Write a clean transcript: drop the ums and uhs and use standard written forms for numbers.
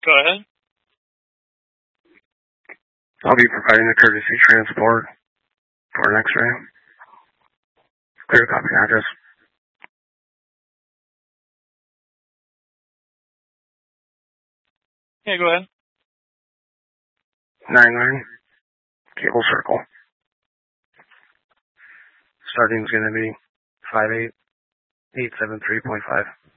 Go ahead. I'll be providing a courtesy transport for an X-ray. Clear copy address. Yeah, go ahead. 99 Cable Circle. Starting's going to be 58873.5.